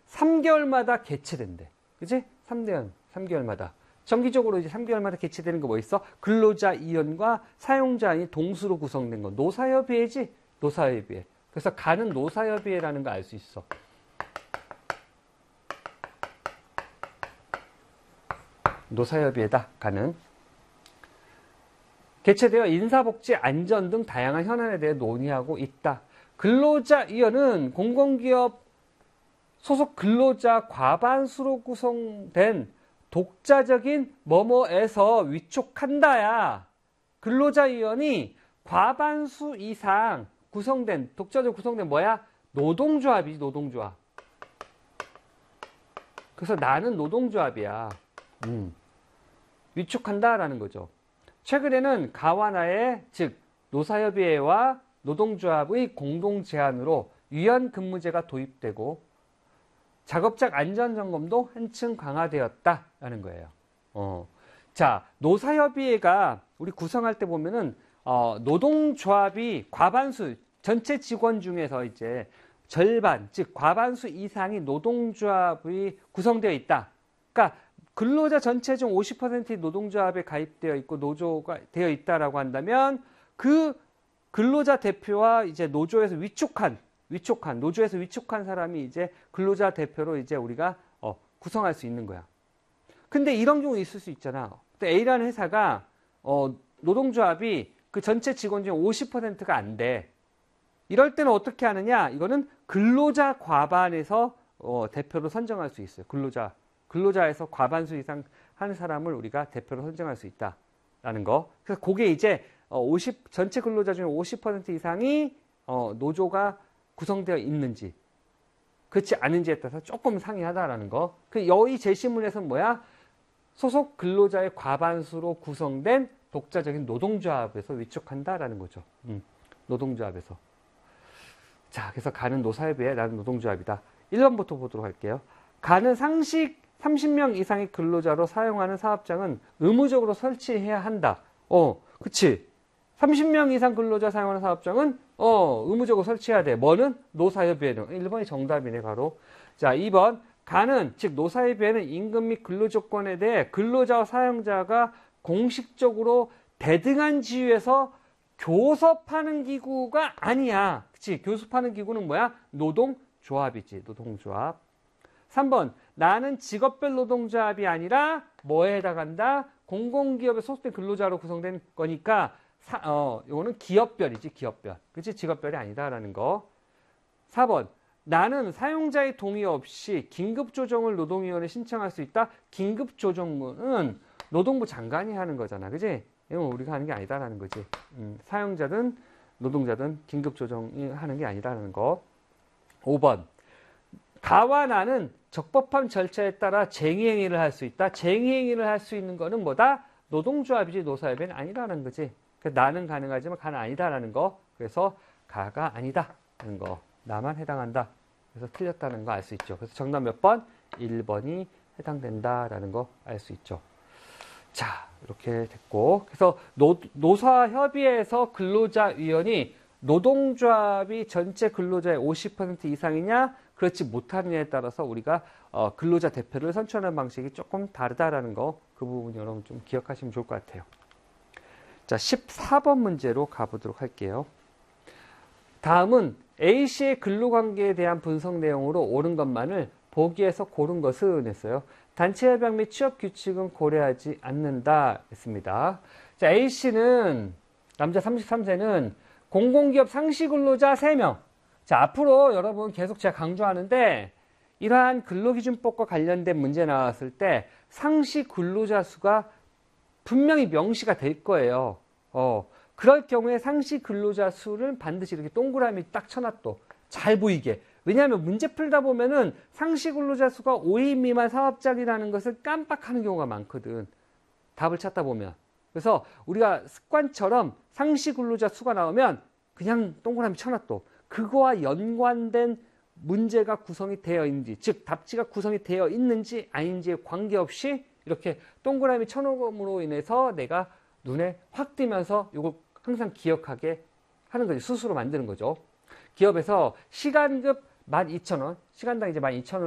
3개월마다 개최된대. 그치? 3개월마다. 정기적으로 이제 3개월마다 개최되는 거 뭐 있어? 근로자 위원과 사용자인이 동수로 구성된 거. 노사협의회지? 노사협의회. 그래서 가는 노사협의회라는 거 알 수 있어. 노사협의회다. 가는. 개최되어 인사복지, 안전 등 다양한 현안에 대해 논의하고 있다. 근로자위원은 공공기업 소속 근로자 과반수로 구성된 독자적인 뭐뭐에서 위촉한다야. 근로자위원이 과반수 이상 구성된, 독자적으로 구성된 뭐야? 노동조합이지, 노동조합. 그래서 나는 노동조합이야. 위촉한다라는 거죠. 최근에는 가와나의, 즉 노사협의회와 노동조합의 공동 제안으로 유연 근무제가 도입되고 작업장 안전점검도 한층 강화되었다라는 거예요. 자, 노사협의회가 우리 구성할 때 보면은 노동조합이 과반수, 전체 직원 중에서 이제 절반, 즉 과반수 이상이 노동조합이 구성되어 있다. 그러니까 근로자 전체 중 50%의 노동조합에 가입되어 있고 노조가 되어 있다라고 한다면 그 근로자 대표와 이제 노조에서 노조에서 위촉한 사람이 이제 근로자 대표로 이제 우리가 구성할 수 있는 거야. 근데 이런 경우 있을 수 있잖아. A라는 회사가 노동조합이 그 전체 직원 중 50%가 안 돼. 이럴 때는 어떻게 하느냐? 이거는 근로자 과반에서 대표로 선정할 수 있어요. 근로자에서 과반수 이상 하는 사람을 우리가 대표로 선정할 수 있다라는 거. 그래서 그게 이제 전체 근로자 중에 50% 이상이 노조가 구성되어 있는지 그렇지 않은지에 따라서 조금 상이하다라는 거. 이 제시문에서는 뭐야? 소속 근로자의 과반수로 구성된 독자적인 노동조합에서 위촉한다라는 거죠. 노동조합에서. 자, 그래서 가는 노사협의회, 나는 노동조합이다. 1번부터 보도록 할게요. 가는 상식 30명 이상의 근로자로 사용하는 사업장은 의무적으로 설치해야 한다. 그치. 30명 이상 근로자 사용하는 사업장은 의무적으로 설치해야 돼. 뭐는? 노사협의회는. 1번이 정답이네, 바로. 자, 2번. 가는, 즉 노사협의회는 임금 및 근로조건에 대해 근로자와 사용자가 공식적으로 대등한 지위에서 교섭하는 기구가 아니야. 그치? 교섭하는 기구는 뭐야? 노동조합이지. 노동조합. 3번. 나는 직업별 노동조합이 아니라 뭐에 해당한다? 공공기업에 소속된 근로자로 구성된 거니까 이거는 기업별이지. 기업별. 그치? 직업별이 아니다라는 거. 4번. 나는 사용자의 동의 없이 긴급조정을 노동위원회에 신청할 수 있다. 긴급조정은 노동부 장관이 하는 거잖아. 그치? 이건 우리가 하는 게 아니다라는 거지. 사용자든 노동자든 긴급조정이 하는 게 아니다라는 거. 5번. 가와 나는 적법한 절차에 따라 쟁의행위를 할 수 있다. 쟁의행위를 할 수 있는 거는 뭐다? 노동조합이지 노사협의회는 아니라는 거지. 그래서 나는 가능하지만 가는 아니다라는 거. 그래서 가가 아니다라는 거. 나만 해당한다. 그래서 틀렸다는 거 알 수 있죠. 그래서 정답 몇 번? 1번이 해당된다라는 거 알 수 있죠. 자, 이렇게 됐고. 그래서 노사협의회에서 근로자위원이 노동조합이 전체 근로자의 50% 이상이냐 그렇지 못하느냐에 따라서 우리가 근로자 대표를 선출하는 방식이 조금 다르다라는 거, 그 부분 여러분 좀 기억하시면 좋을 것 같아요. 자, 14번 문제로 가보도록 할게요. 다음은 A씨의 근로관계에 대한 분석 내용으로 옳은 것만을 보기에서 고른 것은 했어요. 단체협약 및 취업규칙은 고려하지 않는다 했습니다. 자, A씨는 남자 33세는 공공기업 상시근로자 3명. 자, 앞으로 여러분 계속 제가 강조하는데 이러한 근로기준법과 관련된 문제 나왔을 때 상시근로자 수가 분명히 명시가 될 거예요. 그럴 경우에 상시근로자 수를 반드시 이렇게 동그라미 딱 쳐놨어. 잘 보이게. 왜냐하면 문제 풀다 보면은 상시근로자 수가 5인 미만 사업장이라는 것을 깜빡하는 경우가 많거든. 답을 찾다 보면. 그래서 우리가 습관처럼 상시근로자 수가 나오면 그냥 동그라미 쳐놨어. 그거와 연관된 문제가 구성이 되어 있는지, 즉 답지가 구성이 되어 있는지 아닌지에 관계없이 이렇게 동그라미 쳐놓음으로 인해서 내가 눈에 확 띄면서 이걸 항상 기억하게 하는 거지. 스스로 만드는 거죠. 기업에서 시간급 12,000원, 시간당 이제 12,000원